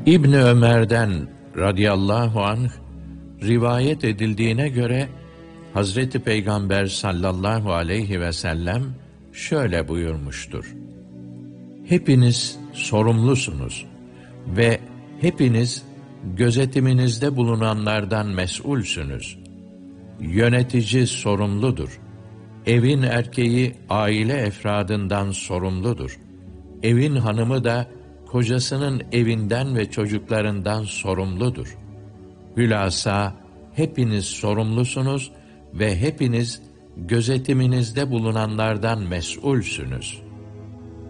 İbni Ömer'den radıyallahu anh rivayet edildiğine göre Hazreti Peygamber sallallahu aleyhi ve sellem şöyle buyurmuştur: Hepiniz sorumlusunuz ve hepiniz gözetiminizde bulunanlardan mesulsünüz. Yönetici sorumludur. Evin erkeği aile efradından sorumludur. Evin hanımı da kocasının evinden ve çocuklarından sorumludur. Hülasa hepiniz sorumlusunuz ve hepiniz gözetiminizde bulunanlardan mesulsünüz.